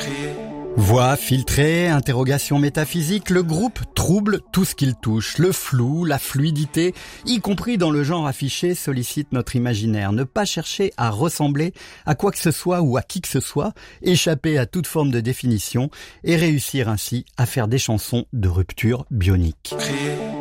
Voix filtrée, interrogation métaphysique, le groupe trouble tout ce qu'il touche. Le flou, la fluidité, y compris dans le genre affiché, sollicite notre imaginaire. Ne pas chercher à ressembler à quoi que ce soit ou à qui que ce soit, échapper à toute forme de définition et réussir ainsi à faire des chansons de rupture bionique.